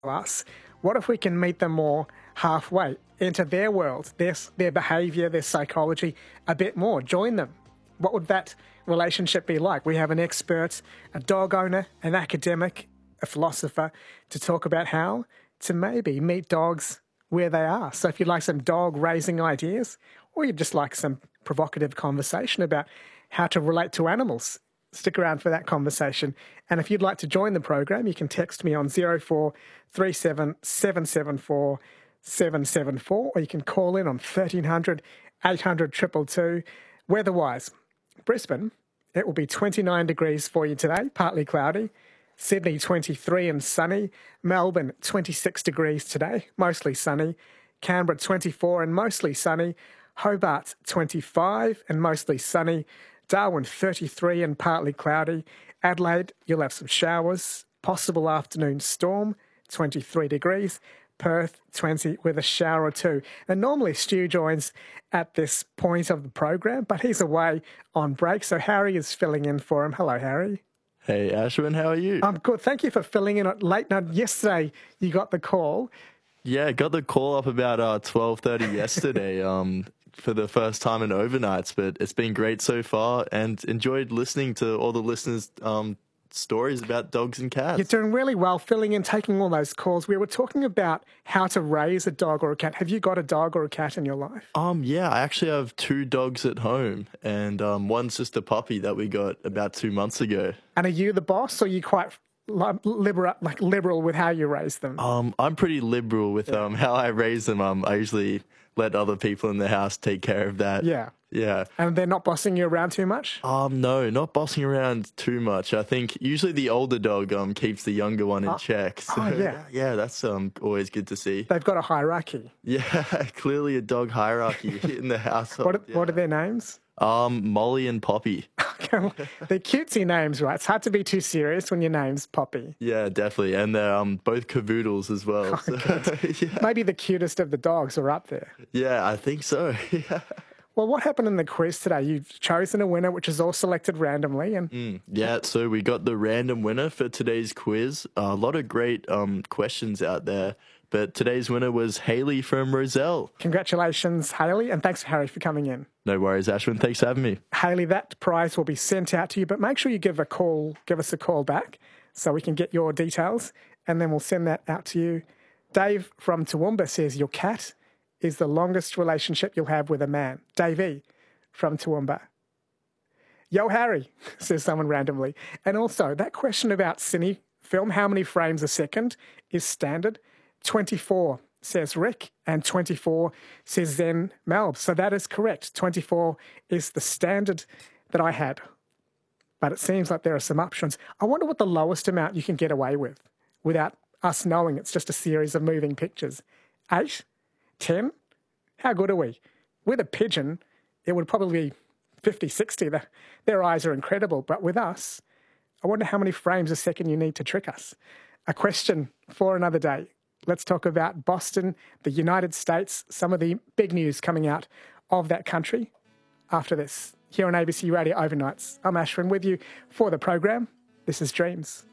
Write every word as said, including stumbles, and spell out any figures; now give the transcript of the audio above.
us, what if we can meet them more halfway into their world, their, their behaviour, their psychology a bit more, join them? What would that relationship be like? We have an expert, a dog owner, an academic, a philosopher to talk about how to maybe meet dogs where they are. So if you'd like some dog raising ideas, or you'd just like some provocative conversation about how to relate to animals, stick around for that conversation. And if you'd like to join the program, you can text me on zero four three seven, seven seven four, seven seven four, or you can call in on thirteen hundred, eight hundred, two two two. Weather-wise, Brisbane, it will be twenty-nine degrees for you today, partly cloudy. Sydney, twenty-three and sunny. Melbourne, twenty-six degrees today, mostly sunny. Canberra, twenty-four and mostly sunny. Hobart, twenty-five and mostly sunny. Darwin, thirty-three and partly cloudy. Adelaide, you'll have some showers. Possible afternoon storm, twenty-three degrees. Perth, twenty with a shower or two. And normally Stu joins at this point of the program, but he's away on break, so Harry is filling in for him. Hello, Harry. Hey, Ashwin, how are you? I'm good. Thank you for filling in at late night. Yesterday, you got the call. Yeah, got the call up about uh, twelve thirty yesterday um, for the first time in overnights, but it's been great so far and enjoyed listening to all the listeners' um, stories about dogs and cats. You're doing really well filling in, taking all those calls. We were talking about how to raise a dog or a cat. Have you got a dog or a cat in your life? Um, yeah, I actually have two dogs at home, and um, one's just a puppy that we got about two months ago. And are you the boss, or are you quite liberal, like liberal with how you raise them? Um, I'm pretty liberal with um how I raise them. Um, I usually let other people in the house take care of that. Yeah. Yeah. And they're not bossing you around too much? Um, no, not bossing around too much. I think usually the older dog um keeps the younger one in oh. check. So, oh, yeah. Yeah, that's um always good to see. They've got a hierarchy. Yeah, clearly a dog hierarchy in the household. What are, yeah. what are their names? Um, Molly and Poppy. They're cutesy names, right? It's hard to be too serious when your name's Poppy. Yeah, definitely. And they're um, both cavoodles as well. Oh, so, yeah. Maybe the cutest of the dogs are up there. Yeah, I think so. Yeah. Well, what happened in the quiz today? You've chosen a winner, which is all selected randomly. And mm, Yeah, so we got the random winner for today's quiz. Uh, a lot of great um, questions out there. But today's winner was Haley from Roselle. Congratulations, Haley, and thanks, Harry, for coming in. No worries, Ashwin. Thanks for having me. Haley, that prize will be sent out to you, but make sure you give a call, give us a call back so we can get your details, and then we'll send that out to you. Dave from Toowoomba says your cat is the longest relationship you'll have with a man. Dave E. from Toowoomba. Yo, Harry, says someone randomly. And also, that question about cine film, how many frames a second is standard? twenty-four, says Rick, and twenty-four, says Zen Melb. So that is correct. twenty-four is the standard that I had. But it seems like there are some options. I wonder what the lowest amount you can get away with without us knowing it's just a series of moving pictures. Eight? Ten? How good are we? With a pigeon, it would probably be fifty, sixty. The, their eyes are incredible. But with us, I wonder how many frames a second you need to trick us. A question for another day. Let's talk about Boston, the United States, some of the big news coming out of that country after this. Here on A B C Radio Overnights, I'm Ashwin with you for the program. This is Dreams.